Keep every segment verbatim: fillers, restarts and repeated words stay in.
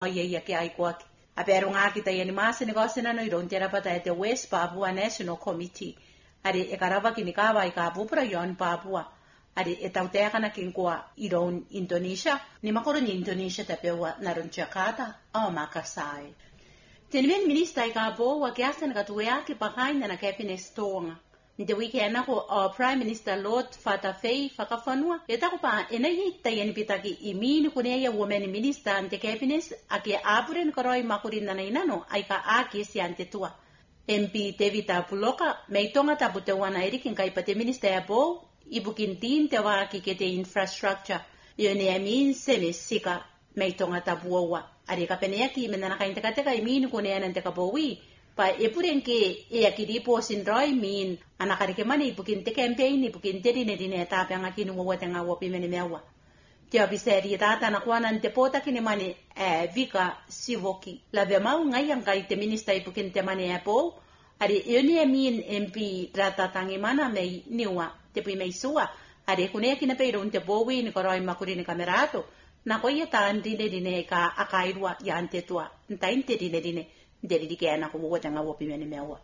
ayaya ki ai kwaki. Apero nga kita yani masa negosyo na no iron tera pata ete West Papua National Committee. Ari ekarava kinikawa ikapupura yon Papua. Ari etautea kana kinkua iron Indonesia. Ni makoro ni Indonesia tapewa naron Jakarta au Makassar. Tenmen minister ikapo wa kiasa nakatuwea kipakain na cabinet stonga. Nde wiki anako uh, Prime Minister Lord Fatafei fakafanua etako pa enayita yani pitaki imini kuneya women minister ante cabinet ake apuren koroi makurin na inano aika aki si ante tua. M P Tevita Puloka meitonga tabute wana erikin kaipate minister ya bo ibukintin te wa kikete infrastructure yone amin semisika meitonga tabuwa ari kapenea ki menana kainta kateka imini kuneya nante kabowi pa epuren ke e akiripo sindroi min anakarike mani ipukin te campaign ipukin te dine dine ta panga kinu wote nga wopi meni mewa te obiseri tata na kwana nte pota kini mani e vika sivoki la vema ngai yang kai te minister ipukin te mani apo ari yoni min M P rata tangi mana mei niwa te pi mei sua ari kune kina pe ron te bowi ni koroi makuri ni kamerato na koye ta ndine dine ka akairwa ya ante tua ntainte dine dine Deli di kaya na kumukuha nga wopi meni mewa.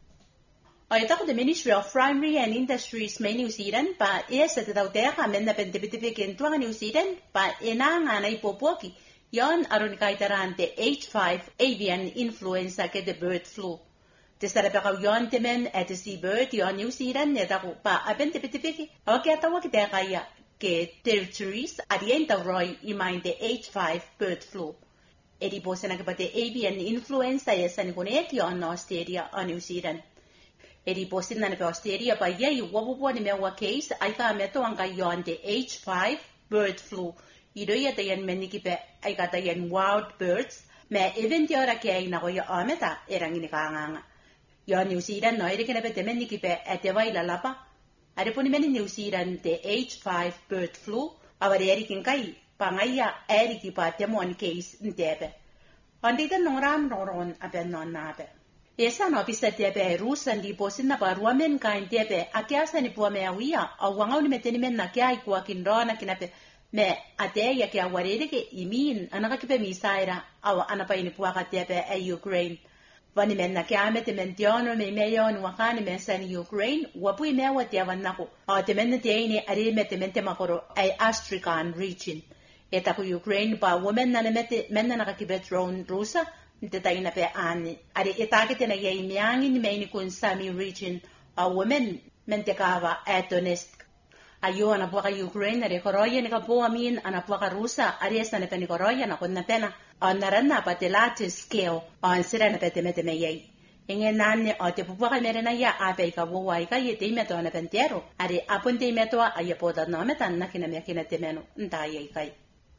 Ay tako the Ministry of Primary and Industries may New Zealand pa isa te tautea ka men na pentipitipikin tuwa New Zealand pa ina nga na ipopoki yon aron kaitarante H five avian influenza ke the bird flu. Testara pa ka yon temen at the seabird yon New Zealand ne tako pa a pentipitipiki o kaya tawa kita kaya ke territories adienta roy imain the H five bird flu. Edi po sana kapate avian influenza ya sana kuneti on Australia on New Zealand. Edi po sina na Australia pa yai wabubuwa ni mewa case ay ka meto ang kayon de H five bird flu. Ido ya tayan menikipe ay katayan wild birds me event yora kaya na ko ya ameta erang ini kaanganga. Yon New Zealand no edi kinapete menikipe etewa ilalapa. Adi po ni meni New Zealand de H five bird flu awari eri kinkai pangaya eri ki pa temon case ntebe. Andita nongram noron aben non nabe. Esa no pisa tebe rusa ndi posin na paruamen kain tebe akiasa ni puame awia awanga ni meteni men na kia ikua kindona kinape me ate ya kia warede ke imin anaka kipe misaira awa anapa ini puaka tebe e Ukraine. Vani men na kia mete mentiono me meyon wakani mesani Ukraine wapu imewa tiavanako. Ate men te ini ari mete mente makoro ay Astrican region. Eta ku Ukraine pa women na mete men na nakakibe drone rusa nte tayo na pe ani. Ari etake te na yay miyangi ni may ni kun Sami region a women mente kawa Donetsk. Ayo anapuaka Ukraine ari koroya ni kapo amin anapuaka rusa ari esa na pe ni koroya na kun na pena. On naran na pa te large scale on sira na pe te mete me yay. Inge nane o te pupuaka mere na ya ape ika wuwa ika ye te imeto na pentero. Ari apun te imetoa a ye poda no metan na kina me kina te menu nta ye ikai.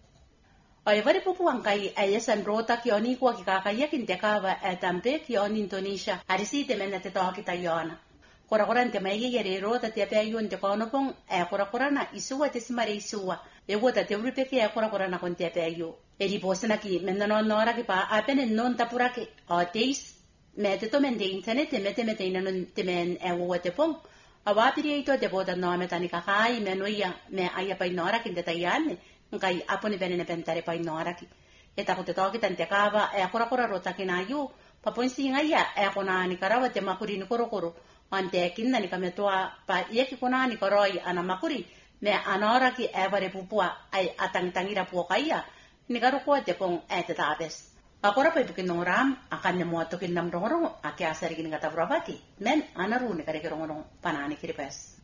Ay vari pupuang kai ayasan rota ki oni kwa ki kakaya kintekawa etampe ki on Indonesia arisi te mena te toa kita yona. Kora kora te mai yere rota te pe ayun te kono pong e kora kora na isuwa te simare isuwa. E wota te uripe ki e kora kora na kon te pe ayu. E di posana ki mena no nora ki pa apene non tapura ki o teis me te to men de internet te mete mete ina non te men e wo te pong. Awapiri ito te boda no me tani kakai me noia me aya pa nora ki te tayane. Ngai apone benene pentare pa inora ki eta ko te toki tante kava e akora kora rota kinayu papon singa ya e kona ni karawa te makuri ni korokoro ante kinna ni kametoa pa yeki kona ni koroi ana makuri me anora ki e bare pupua ai atang tangira puokaya ni karoko te pong e te tabes akora pa ipukin noram akan ne moto kin nam rongoro ake asari kin kata brabaki men anaru ni kare rongoro panani kiripes